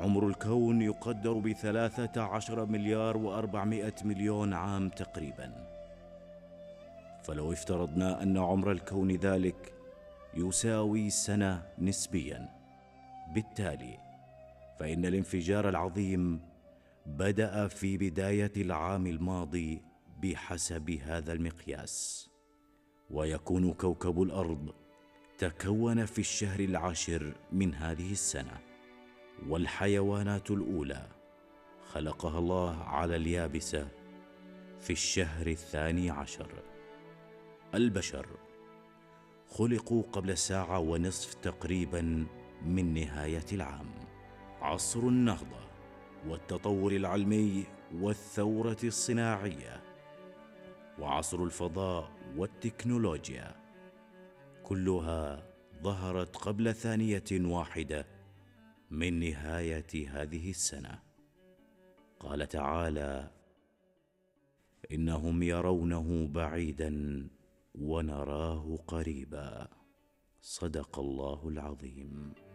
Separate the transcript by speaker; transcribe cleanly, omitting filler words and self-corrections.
Speaker 1: عمر الكون يقدر ب13 مليار و400 مليون عام تقريبا. فلو افترضنا أن عمر الكون ذلك يساوي سنة نسبيا، بالتالي فإن الانفجار العظيم بدأ في بداية العام الماضي بحسب هذا المقياس، ويكون كوكب الأرض تكون في الشهر العاشر من هذه السنة، والحيوانات الأولى خلقها الله على اليابسة في الشهر ال12. البشر خلقوا قبل ساعة ونصف تقريبا من نهاية العام. عصر النهضة والتطور العلمي والثورة الصناعية وعصر الفضاء والتكنولوجيا كلها ظهرت قبل ثانية واحدة من نهاية هذه السنة. قال تعالى: إنهم يرونه بعيدا ونراه قريبا. صدق الله العظيم.